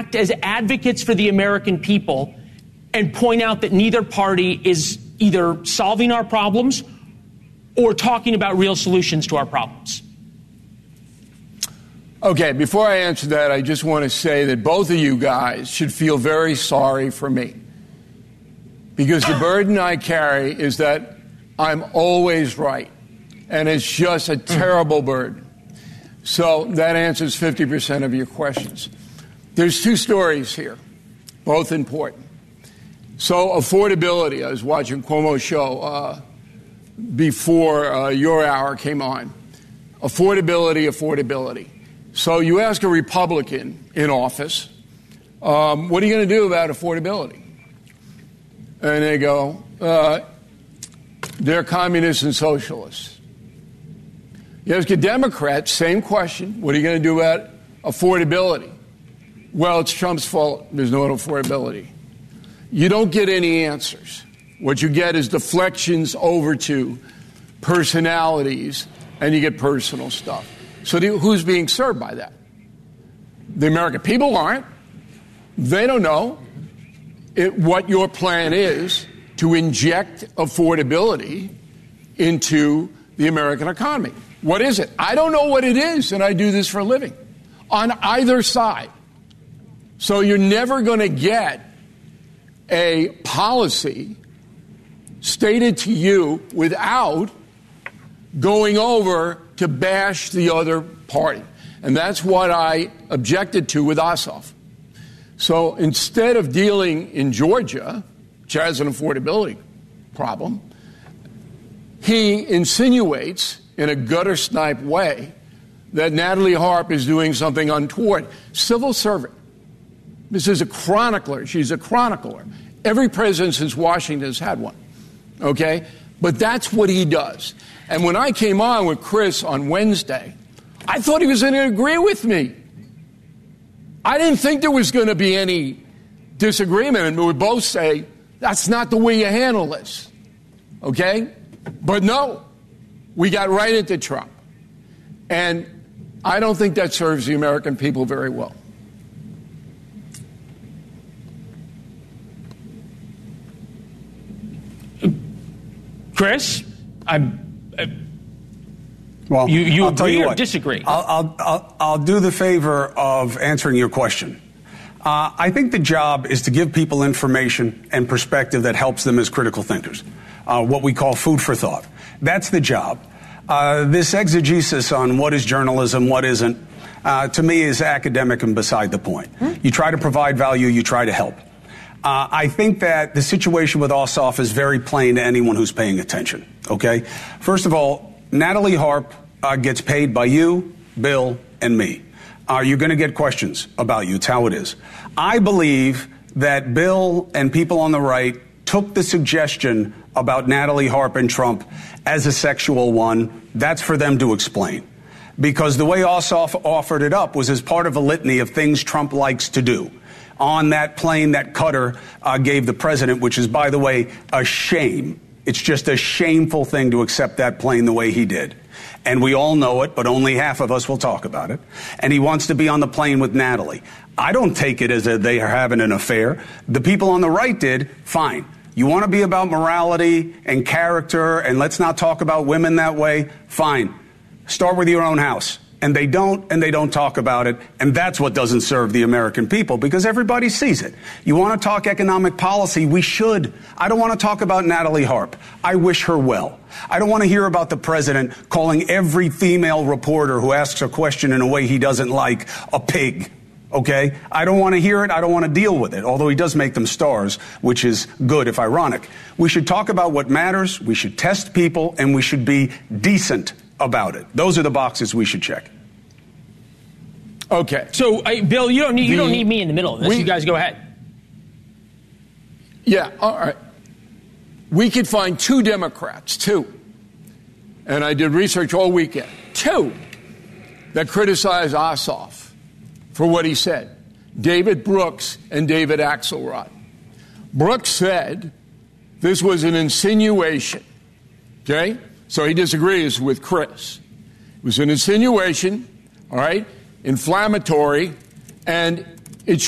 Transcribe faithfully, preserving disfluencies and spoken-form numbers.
act as advocates for the American people and point out that neither party is either solving our problems or talking about real solutions to our problems? Okay, before I answer that, I just want to say that both of you guys should feel very sorry for me. Because the burden I carry is that I'm always right. And it's just a terrible burden. So that answers fifty percent of your questions. There's two stories here, both important. So affordability, I was watching Cuomo's show uh, before uh, your hour came on. Affordability, affordability. So you ask a Republican in office, um, what are you going to do about affordability? And they go, uh, they're communists and socialists. You ask a Democrat, same question, what are you going to do about affordability? Well, it's Trump's fault. There's no affordability. You don't get any answers. What you get is deflections over to personalities, and you get personal stuff. So the, who's being served by that? The American people aren't. They don't know it, what your plan is to inject affordability into the American economy. What is it? I don't know what it is, and I do this for a living. On either side. So you're never going to get a policy stated to you without going over to bash the other party. And that's what I objected to with Ossoff. So instead of dealing in Georgia, which has an affordability problem, he insinuates in a gutter snipe way that Natalie Harp is doing something untoward. Civil servant. This is a chronicler. She's a chronicler. Every president since Washington has had one. Okay? But that's what he does. And when I came on with Chris on Wednesday, I thought he was going to agree with me. I didn't think there was going to be any disagreement, and we would both say, that's not the way you handle this. Okay? But no, we got right into Trump. And I don't think that serves the American people very well. Chris, I'm... Uh, well, you, you I'll tell agree you or what, disagree? I'll, I'll, I'll, I'll do the favor of answering your question. Uh, I think the job is to give people information and perspective that helps them as critical thinkers, uh, what we call food for thought. That's the job. Uh, this exegesis on what is journalism, what isn't, uh, to me is academic and beside the point. Hmm? You try to provide value, you try to help. Uh, I think that the situation with Ossoff is very plain to anyone who's paying attention, okay? First of all, Natalie Harp uh, gets paid by you, Bill, and me. Are you going to get questions about you? It's how it is. I believe that Bill and people on the right took the suggestion about Natalie Harp and Trump as a sexual one. That's for them to explain. Because the way Ossoff offered it up was as part of a litany of things Trump likes to do. On that plane that Qatar uh, gave the president, which is, by the way, a shame. It's just a shameful thing to accept that plane the way he did. And we all know it, but only half of us will talk about it. And he wants to be on the plane with Natalie. I don't take it as a, they are having an affair. The people on the right did, fine. You want to be about morality and character, and let's not talk about women that way, fine. Start with your own house. And they don't, and they don't talk about it. And that's what doesn't serve the American people, because everybody sees it. You want to talk economic policy? We should. I don't want to talk about Natalie Harp. I wish her well. I don't want to hear about the president calling every female reporter who asks a question in a way he doesn't like a pig. Okay? I don't want to hear it. I don't want to deal with it, although he does make them stars, which is good, if ironic. We should talk about what matters. We should test people, and we should be decent about it. Those are the boxes we should check. Okay. So, uh, Bill, you don't need you the, don't need me in the middle of this. We, you guys go ahead. Yeah. All right. We could find two Democrats, two, and I did research all weekend, two that criticize Ossoff for what he said. David Brooks and David Axelrod. Brooks said this was an insinuation. Okay? So he disagrees with Chris. It was an insinuation, all right, inflammatory, and